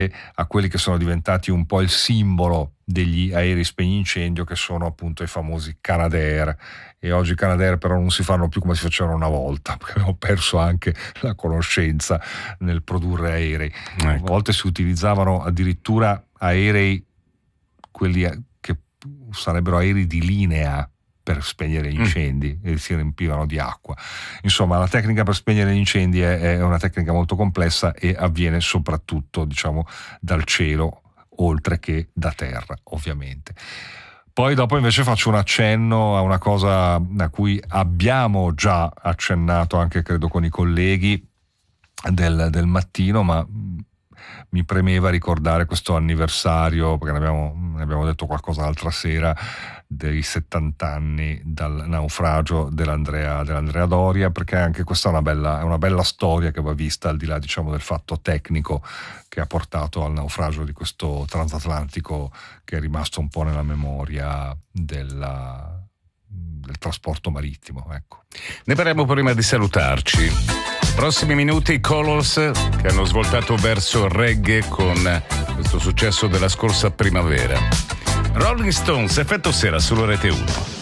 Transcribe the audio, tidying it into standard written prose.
a quelli che sono diventati un po' il simbolo degli aerei spegnincendio, che sono appunto i famosi Canadair. E oggi i Canadair però non si fanno più come si facevano una volta, perché abbiamo perso anche la conoscenza nel produrre aerei. A volte si utilizzavano addirittura aerei, quelli che sarebbero aerei di linea, per spegnere gli incendi, e si riempivano di acqua. Insomma, la tecnica per spegnere gli incendi è una tecnica molto complessa e avviene soprattutto, diciamo, dal cielo, oltre che da terra, ovviamente. Poi dopo invece faccio un accenno a una cosa a cui abbiamo già accennato anche, credo, con i colleghi del mattino, ma mi premeva ricordare questo anniversario, perché ne abbiamo detto qualcosa l'altra sera, dei 70 anni dal naufragio dell'Andrea Doria, perché anche questa è una bella storia che va vista al di là, diciamo, del fatto tecnico che ha portato al naufragio di questo transatlantico, che è rimasto un po' nella memoria del trasporto marittimo. Ecco. Ne parliamo prima di salutarci. Prossimi minuti, Colors, che hanno svoltato verso il reggae con questo successo della scorsa primavera. Rolling Stones, Effetto Sera, sulla Rete 1.